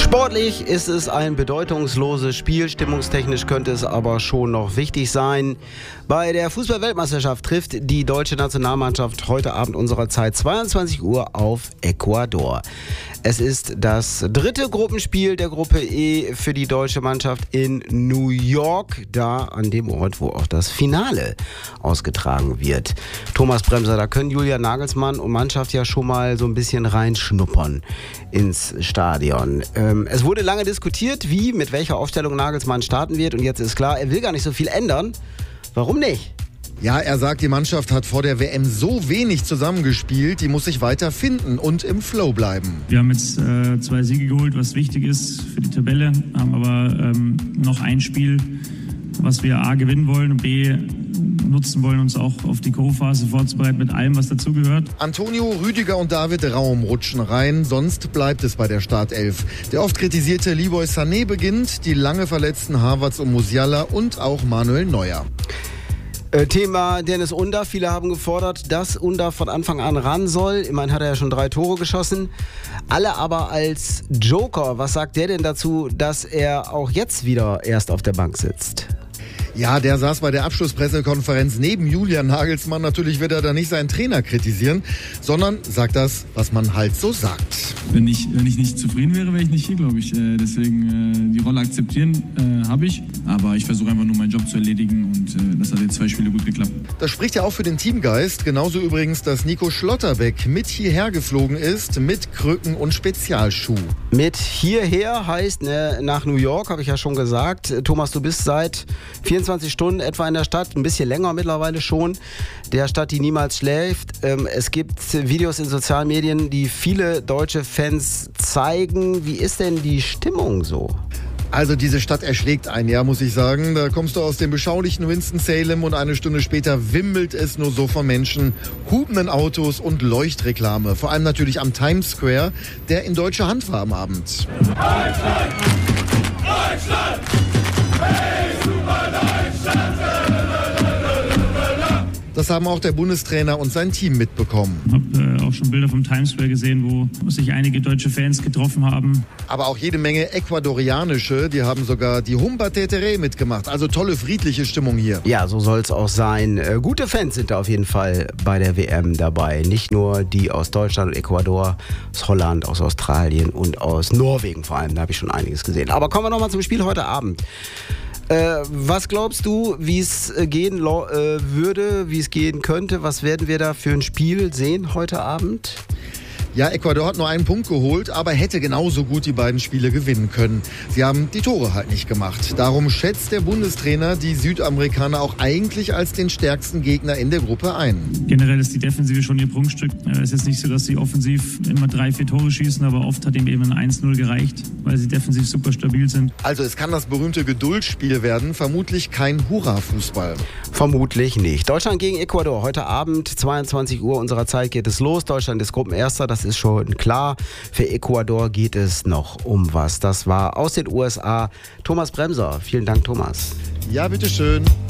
Sportlich ist es ein bedeutungsloses Spiel, stimmungstechnisch könnte es aber schon noch wichtig sein. Bei der Fußball-Weltmeisterschaft trifft die deutsche Nationalmannschaft heute Abend unserer Zeit 22 Uhr auf Ecuador. Es ist das dritte Gruppenspiel der Gruppe E für die deutsche Mannschaft in New York, da an dem Ort, wo auch das Finale ausgetragen wird. Thomas Bremser, da können Julian Nagelsmann und Mannschaft ja schon mal so ein bisschen reinschnuppern ins Stadion. Es wurde lange diskutiert, mit welcher Aufstellung Nagelsmann starten wird, und jetzt ist klar, er will gar nicht so viel ändern. Warum nicht? Ja, er sagt, die Mannschaft hat vor der WM so wenig zusammengespielt, die muss sich weiter finden und im Flow bleiben. Wir haben jetzt 2 Siege geholt, was wichtig ist für die Tabelle, haben aber noch ein Spiel, was wir A gewinnen wollen und B nutzen wollen, uns auch auf die K.O.-Phase vorzubereiten mit allem, was dazugehört. Antonio, Rüdiger und David Raum rutschen rein, sonst bleibt es bei der Startelf. Der oft kritisierte Leroy Sané beginnt, die lange verletzten Havertz und Musiala und auch Manuel Neuer. Thema Dennis Undav. Viele haben gefordert, dass Undav von Anfang an ran soll. Immerhin hat er ja schon 3 Tore geschossen. Alle aber als Joker. Was sagt der denn dazu, dass er auch jetzt wieder erst auf der Bank sitzt? Ja, der saß bei der Abschlusspressekonferenz neben Julian Nagelsmann. Natürlich wird er da nicht seinen Trainer kritisieren, sondern sagt das, was man halt so sagt. Wenn ich nicht zufrieden wäre, wäre ich nicht hier, glaube ich. Deswegen die Rolle akzeptieren habe ich. Aber ich versuche einfach nur meinen Job zu erledigen und das hat jetzt 2 Spiele gut geklappt. Das spricht ja auch für den Teamgeist. Genauso übrigens, dass Nico Schlotterbeck mit hierher geflogen ist, mit Krücken und Spezialschuh. Mit hierher heißt nach New York, habe ich ja schon gesagt. Thomas, du bist seit 24 Stunden etwa in der Stadt, ein bisschen länger mittlerweile schon, der Stadt, die niemals schläft. Es gibt Videos in sozialen Medien, die viele deutsche Fans zeigen. Wie ist denn die Stimmung so? Also diese Stadt erschlägt einen, ja, muss ich sagen. Da kommst du aus dem beschaulichen Winston-Salem und eine Stunde später wimmelt es nur so von Menschen, hubenden Autos und Leuchtreklame. Vor allem natürlich am Times Square, der in deutscher Hand war am Abend. Deutschland! Deutschland! Hey, super Deutschland! Das haben auch der Bundestrainer und sein Team mitbekommen. Ich habe auch schon Bilder vom Times Square gesehen, wo sich einige deutsche Fans getroffen haben. Aber auch jede Menge ecuadorianische, die haben sogar die Humba Tetere mitgemacht. Also tolle, friedliche Stimmung hier. Ja, so soll es auch sein. Gute Fans sind da auf jeden Fall bei der WM dabei. Nicht nur die aus Deutschland und Ecuador, aus Holland, aus Australien und aus Norwegen vor allem. Da habe ich schon einiges gesehen. Aber kommen wir nochmal zum Spiel heute Abend. Was glaubst du, wie es gehen würde, wie es gehen könnte? Was werden wir da für ein Spiel sehen heute Abend? Ja, Ecuador hat nur einen Punkt geholt, aber hätte genauso gut die beiden Spiele gewinnen können. Sie haben die Tore halt nicht gemacht. Darum schätzt der Bundestrainer die Südamerikaner auch eigentlich als den stärksten Gegner in der Gruppe ein. Generell ist die Defensive schon ihr Prunkstück. Es ist nicht so, dass sie offensiv immer 3-4 Tore schießen, aber oft hat ihm eben ein 1-0 gereicht, weil sie defensiv super stabil sind. Also es kann das berühmte Geduldsspiel werden, vermutlich kein Hurra-Fußball. Vermutlich nicht. Deutschland gegen Ecuador. Heute Abend, 22 Uhr unserer Zeit geht es los. Deutschland ist Gruppenerster, das ist schon klar. Für Ecuador geht es noch um was. Das war aus den USA Thomas Bremser. Vielen Dank, Thomas. Ja, bitteschön.